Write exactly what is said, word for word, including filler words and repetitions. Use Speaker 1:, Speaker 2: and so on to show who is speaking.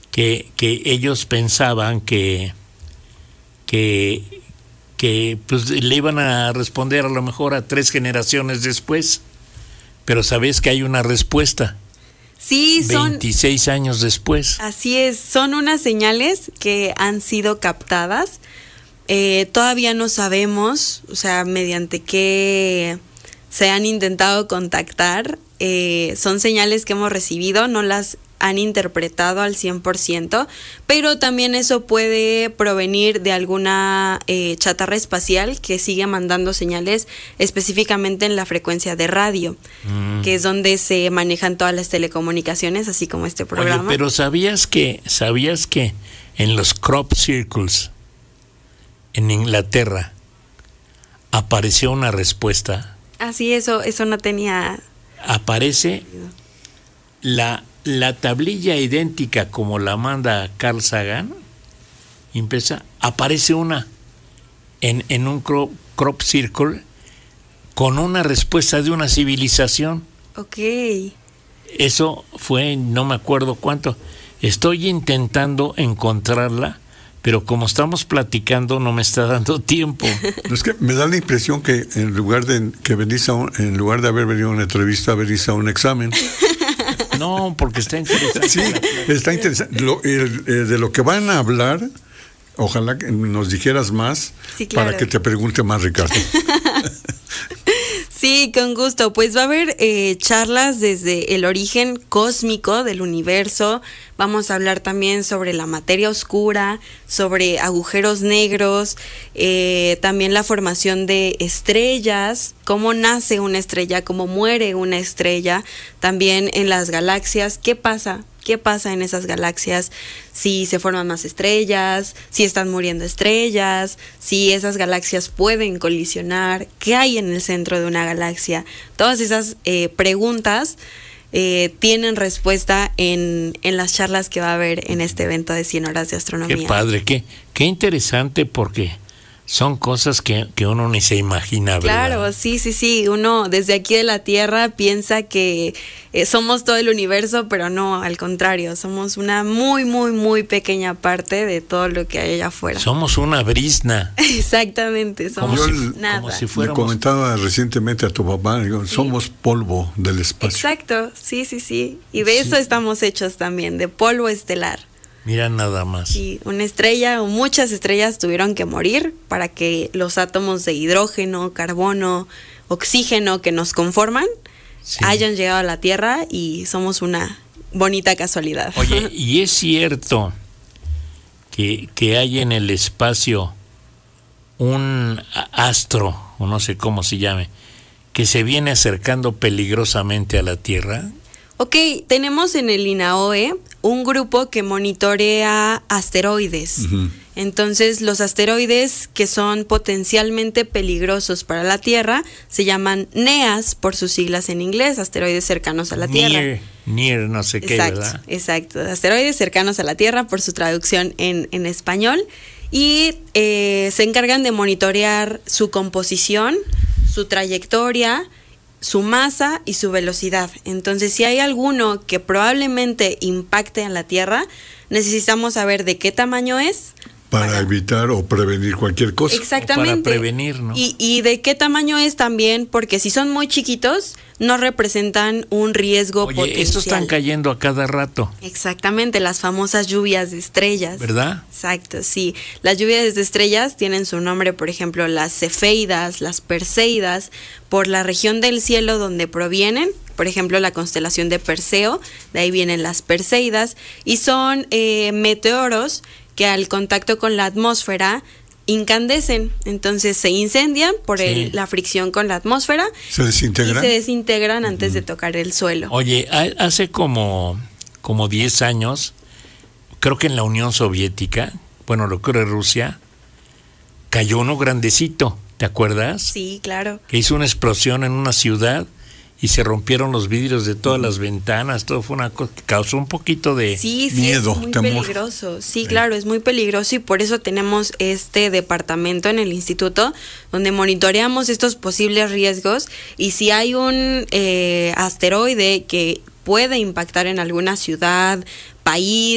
Speaker 1: que, que ellos pensaban que, que, que pues, le iban a responder a lo mejor a tres generaciones después, pero sabes que hay una respuesta.
Speaker 2: Sí, son
Speaker 1: veintiséis años después.
Speaker 2: Así es, son unas señales que han sido captadas. Eh, todavía no sabemos, o sea, mediante qué se han intentado contactar. Eh, son señales que hemos recibido, no las han interpretado al cien por ciento, pero también eso puede provenir de alguna eh, chatarra espacial que sigue mandando señales específicamente en la frecuencia de radio, mm. que es donde se manejan todas las telecomunicaciones, así como este programa.
Speaker 1: Oye, pero ¿sabías que, sabías que en los crop circles en Inglaterra apareció una respuesta?
Speaker 2: Ah, sí, eso, eso no tenía...
Speaker 1: Aparece la... la tablilla idéntica como la manda Carl Sagan, empieza, aparece una en, en un crop, crop circle con una respuesta de una civilización.
Speaker 2: Ok.
Speaker 1: Eso fue, no me acuerdo cuánto. Estoy intentando encontrarla, pero como estamos platicando no me está dando tiempo.
Speaker 3: Es que me da la impresión que en lugar de que venís a un, en lugar de haber venido a una entrevista, venís a un examen.
Speaker 1: No, porque está interesante.
Speaker 3: Sí, está interesante. Lo, el, el, de lo que van a hablar, ojalá que nos dijeras más, sí, claro, para que te pregunte más, Ricardo.
Speaker 2: Sí, con gusto. Pues va a haber eh, charlas desde el origen cósmico del universo. Vamos a hablar también sobre la materia oscura, sobre agujeros negros, eh, también la formación de estrellas, cómo nace una estrella, cómo muere una estrella, también en las galaxias, qué pasa. ¿Qué pasa en esas galaxias? Si se forman más estrellas, si están muriendo estrellas, si esas galaxias pueden colisionar, ¿qué hay en el centro de una galaxia? Todas esas eh, preguntas eh, tienen respuesta en, en las charlas que va a haber en este evento de cien horas de astronomía.
Speaker 1: Qué padre, qué, qué interesante, porque son cosas que, que uno ni se imagina, ¿verdad?
Speaker 2: Claro, sí, sí, sí. Uno desde aquí de la Tierra piensa que eh, somos todo el universo, pero no, al contrario, somos una muy, muy, muy pequeña parte de todo lo que hay allá afuera.
Speaker 1: Somos una brizna.
Speaker 2: Exactamente, somos
Speaker 3: como
Speaker 2: si, nada.
Speaker 3: Como si fuéramos... Le comentaba recientemente a tu papá, digo, sí, somos polvo del espacio.
Speaker 2: Exacto, sí, sí, sí. Y de sí. eso estamos hechos también, de polvo estelar.
Speaker 1: Mira nada más.
Speaker 2: Sí, una estrella o muchas estrellas tuvieron que morir para que los átomos de hidrógeno, carbono, oxígeno que nos conforman sí. hayan llegado a la Tierra y somos una bonita casualidad.
Speaker 1: Oye, ¿y es cierto que, que hay en el espacio un astro, o no sé cómo se llame, que se viene acercando peligrosamente a la Tierra?
Speaker 2: Ok, tenemos en el INAOE un grupo que monitorea asteroides. Uh-huh. Entonces, los asteroides que son potencialmente peligrosos para la Tierra se llaman NEAS por sus siglas en inglés, asteroides cercanos a la Tierra.
Speaker 1: Near, near no sé qué,
Speaker 2: exacto,
Speaker 1: ¿verdad?
Speaker 2: Exacto, asteroides cercanos a la Tierra por su traducción en, en español. Y eh, se encargan de monitorear su composición, su trayectoria, su masa y su velocidad. Entonces, si hay alguno que probablemente impacte en la Tierra, necesitamos saber de qué tamaño es.
Speaker 3: Para, para evitar o prevenir cualquier cosa.
Speaker 2: Exactamente.
Speaker 1: O para prevenir, ¿no?
Speaker 2: Y, y de qué tamaño es también, porque si son muy chiquitos, no representan un riesgo
Speaker 1: Oye,
Speaker 2: potencial.
Speaker 1: estos están cayendo a cada rato.
Speaker 2: Exactamente, las famosas lluvias de estrellas.
Speaker 1: ¿Verdad?
Speaker 2: Exacto, sí. Las lluvias de estrellas tienen su nombre, por ejemplo, las cefeidas, las perseidas, por la región del cielo donde provienen. Por ejemplo, la constelación de Perseo, de ahí vienen las perseidas, y son eh, meteoros que al contacto con la atmósfera incandescen, entonces se incendian por sí. el, la fricción con la atmósfera.
Speaker 3: ¿Se desintegran?
Speaker 2: Y se desintegran antes uh-huh. de tocar el suelo.
Speaker 1: Oye, hace como, como diez años, creo que en la Unión Soviética, bueno, lo que era Rusia, cayó uno grandecito, ¿te acuerdas?
Speaker 2: Sí, claro.
Speaker 1: Que hizo una explosión en una ciudad y se rompieron los vidrios de todas las ventanas, todo fue una cosa que causó un poquito de
Speaker 2: sí, sí,
Speaker 3: miedo,
Speaker 2: es muy
Speaker 3: temor.
Speaker 2: Peligroso, sí, claro, es muy peligroso y por eso tenemos este departamento en el instituto donde monitoreamos estos posibles riesgos y si hay un eh, asteroide que puede impactar en alguna ciudad, país,